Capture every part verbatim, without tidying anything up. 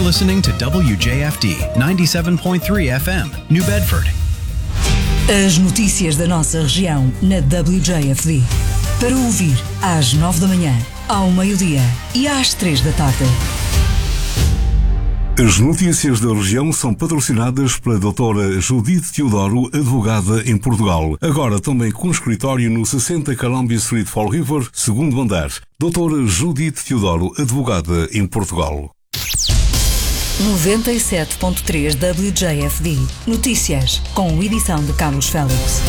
listening to W J F D ninety-seven point three F M, New Bedford. As notícias da nossa região na W J F D. Para ouvir às nove da manhã, ao meio-dia e às três da tarde. As notícias da região são patrocinadas pela doutora Judite Teodoro, advogada em Portugal. Agora também com escritório no sessenta Columbia Street, Fall River, segundo andar. doutora Judite Teodoro, advogada em Portugal. noventa e sete ponto três W J F D. Notícias, com edição de Carlos Félix.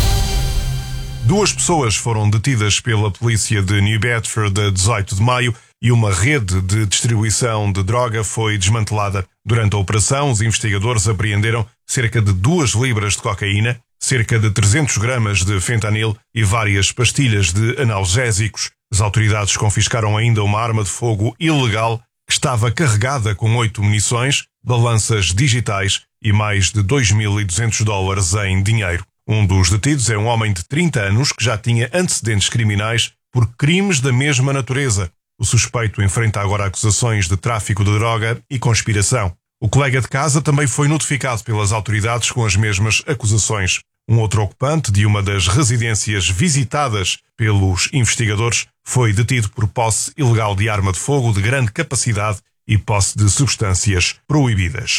Duas pessoas foram detidas pela polícia de New Bedford a dezoito de maio e uma rede de distribuição de droga foi desmantelada. Durante a operação, os investigadores apreenderam cerca de duas libras de cocaína, cerca de trezentos gramas de fentanil e várias pastilhas de analgésicos. As autoridades confiscaram ainda uma arma de fogo ilegal que estava carregada com oito munições, balanças digitais e mais de dois mil e duzentos dólares em dinheiro. Um dos detidos é um homem de trinta anos que já tinha antecedentes criminais por crimes da mesma natureza. O suspeito enfrenta agora acusações de tráfico de droga e conspiração. O colega de casa também foi notificado pelas autoridades com as mesmas acusações. Um outro ocupante de uma das residências visitadas pelos investigadores foi detido por posse ilegal de arma de fogo de grande capacidade e posse de substâncias proibidas.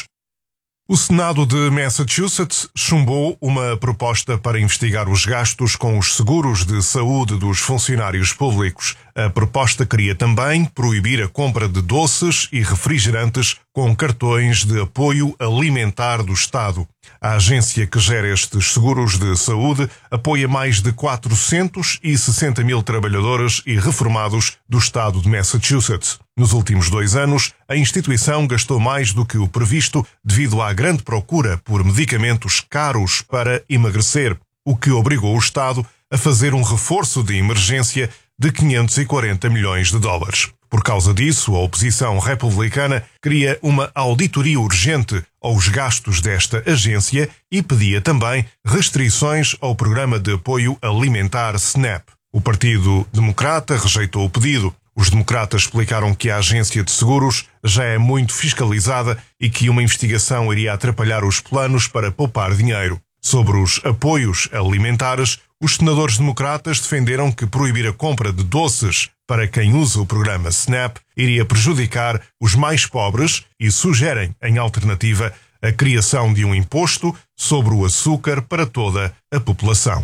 O Senado de Massachusetts chumbou uma proposta para investigar os gastos com os seguros de saúde dos funcionários públicos. A proposta queria também proibir a compra de doces e refrigerantes com cartões de apoio alimentar do Estado. A agência que gera estes seguros de saúde apoia mais de quatrocentos e sessenta mil trabalhadores e reformados do Estado de Massachusetts. Nos últimos dois anos, a instituição gastou mais do que o previsto devido à grande procura por medicamentos caros para emagrecer, o que obrigou o Estado a fazer um reforço de emergência de quinhentos e quarenta milhões de dólares. Por causa disso, a oposição republicana queria uma auditoria urgente aos gastos desta agência e pedia também restrições ao programa de apoio alimentar SNAP. O Partido Democrata rejeitou o pedido. Os democratas explicaram que a agência de seguros já é muito fiscalizada e que uma investigação iria atrapalhar os planos para poupar dinheiro. Sobre os apoios alimentares, os senadores democratas defenderam que proibir a compra de doces para quem usa o programa SNAP iria prejudicar os mais pobres e sugerem, em alternativa, a criação de um imposto sobre o açúcar para toda a população.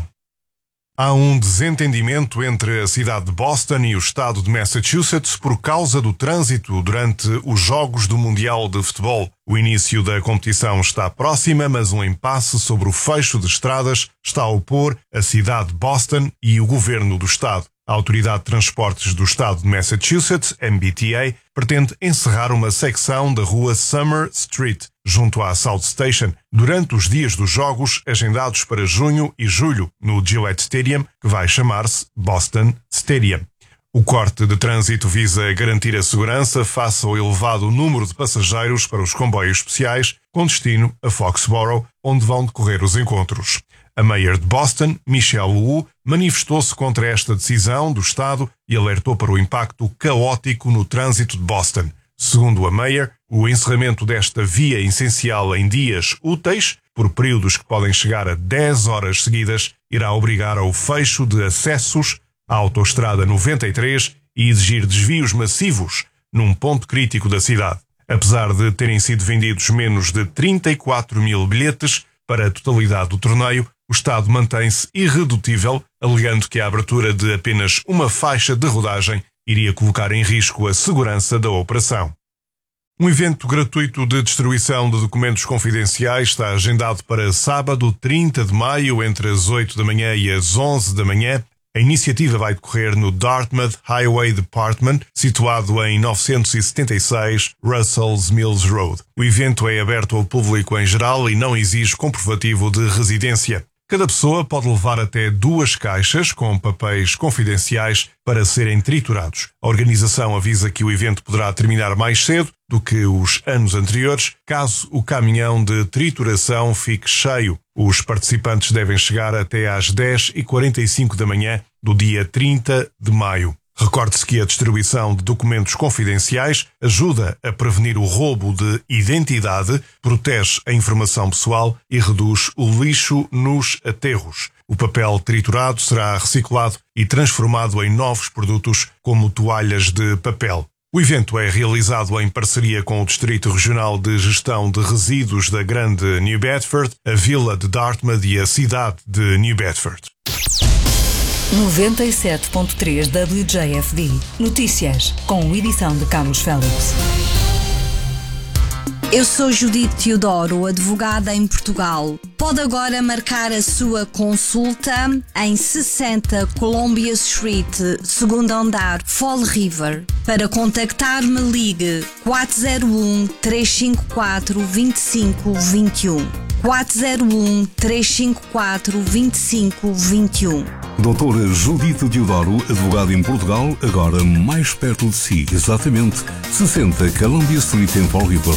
Há um desentendimento entre a cidade de Boston e o estado de Massachusetts por causa do trânsito durante os Jogos do Mundial de Futebol. O início da competição está próxima, mas um impasse sobre o fecho de estradas está a opor a cidade de Boston e o governo do estado. A Autoridade de Transportes do Estado de Massachusetts, M B T A, pretende encerrar uma secção da rua Summer Street, junto à South Station, durante os dias dos jogos agendados para junho e julho no Gillette Stadium, que vai chamar-se Boston Stadium. O corte de trânsito visa garantir a segurança face ao elevado número de passageiros para os comboios especiais com destino a Foxborough, onde vão decorrer os encontros. A Mayor de Boston, Michelle Wu, manifestou-se contra esta decisão do Estado e alertou para o impacto caótico no trânsito de Boston. Segundo a Mayor, o encerramento desta via essencial em dias úteis, por períodos que podem chegar a dez horas seguidas, irá obrigar ao fecho de acessos à Autoestrada noventa e três e exigir desvios massivos num ponto crítico da cidade. Apesar de terem sido vendidos menos de trinta e quatro mil bilhetes para a totalidade do torneio, o Estado mantém-se irredutível, alegando que a abertura de apenas uma faixa de rodagem iria colocar em risco a segurança da operação. Um evento gratuito de distribuição de documentos confidenciais está agendado para sábado, trinta de maio, entre as oito da manhã e as onze da manhã. A iniciativa vai decorrer no Dartmouth Highway Department, situado em novecentos e setenta e seis Russell's Mills Road. O evento é aberto ao público em geral e não exige comprovativo de residência. Cada pessoa pode levar até duas caixas com papéis confidenciais para serem triturados. A organização avisa que o evento poderá terminar mais cedo do que os anos anteriores, caso o caminhão de trituração fique cheio. Os participantes devem chegar até às dez e quarenta e cinco da manhã do dia trinta de maio. Recorde-se que a distribuição de documentos confidenciais ajuda a prevenir o roubo de identidade, protege a informação pessoal e reduz o lixo nos aterros. O papel triturado será reciclado e transformado em novos produtos, como toalhas de papel. O evento é realizado em parceria com o Distrito Regional de Gestão de Resíduos da Grande New Bedford, a Vila de Dartmouth e a cidade de New Bedford. noventa e sete ponto três W J F D. Notícias, com edição de Carlos Félix. Eu sou Judite Teodoro, advogada em Portugal. Pode agora marcar a sua consulta em sessenta Columbia Street, segundo andar, Fall River. Para contactar-me, ligue quatro zero um, três cinco quatro, dois cinco dois um. quatro zero um, três cinco quatro, dois cinco dois um. Doutora Judite Teodoro, advogada em Portugal, agora mais perto de si, exatamente sessenta Columbia Street em Fall River.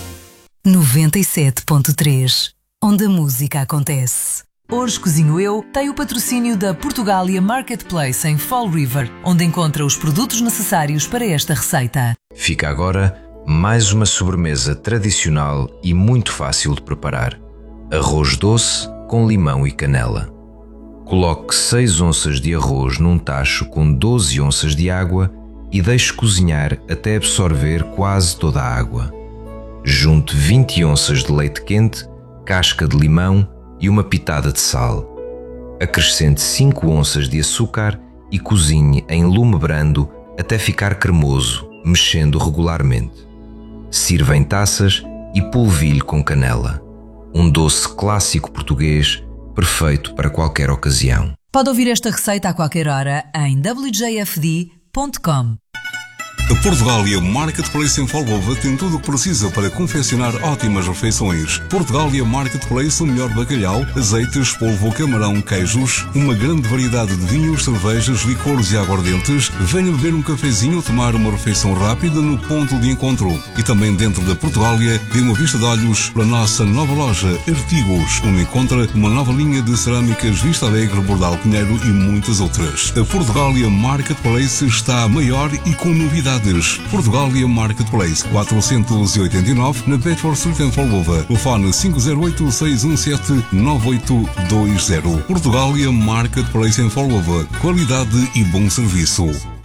noventa e sete ponto três, onde a música acontece. Hoje Cozinho Eu tem o patrocínio da Portugália Marketplace em Fall River, onde encontra os produtos necessários para esta receita. Fica agora mais uma sobremesa tradicional e muito fácil de preparar. Arroz doce com limão e canela. Coloque seis onças de arroz num tacho com doze onças de água e deixe cozinhar até absorver quase toda a água. Junte vinte onças de leite quente, casca de limão e uma pitada de sal. Acrescente cinco onças de açúcar e cozinhe em lume brando até ficar cremoso, mexendo regularmente. Sirva em taças e polvilhe com canela. Um doce clássico português, perfeito para qualquer ocasião. Pode ouvir esta receita a qualquer hora em w j f d ponto com. A Portugália Marketplace em Fall River tem tudo o que precisa para confeccionar ótimas refeições. Portugália Marketplace, o melhor bacalhau, azeites, polvo, camarão, queijos, uma grande variedade de vinhos, cervejas, licores e aguardentes. Venha beber um cafezinho ou tomar uma refeição rápida no ponto de encontro. E também dentro da Portugália, dê uma vista de olhos para a nossa nova loja Artigos, onde encontra uma nova linha de cerâmicas Vista Alegre, Bordal Pinheiro e muitas outras. A Portugália Marketplace está maior e com novidades. Portugália Marketplace, quatrocentos e oitenta e nove, na Bedford Street em Fall River. Telefone cinco zero oito, seis um sete, nove oito dois zero. Portugália Marketplace em Fall River. Qualidade e bom serviço.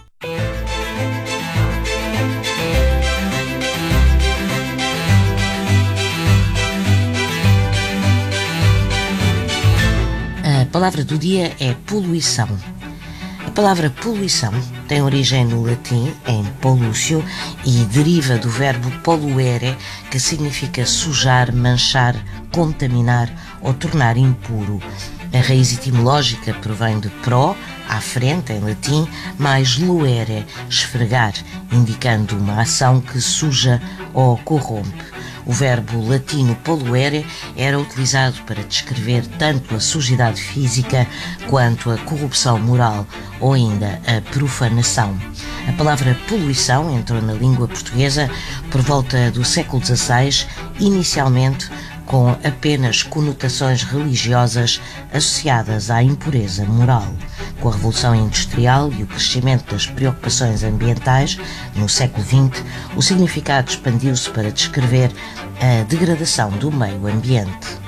A palavra do dia é poluição. A palavra poluição tem origem no latim, em pollucio, e deriva do verbo poluere, que significa sujar, manchar, contaminar ou tornar impuro. A raiz etimológica provém de pro, à frente, em latim, mais luere, esfregar, indicando uma ação que suja ou corrompe. O verbo latino poluere era utilizado para descrever tanto a sujidade física quanto a corrupção moral ou ainda a profanação. A palavra poluição entrou na língua portuguesa por volta do século dezasseis, inicialmente com apenas conotações religiosas associadas à impureza moral. Com a Revolução Industrial e o crescimento das preocupações ambientais, no século vinte, o significado expandiu-se para descrever a degradação do meio ambiente.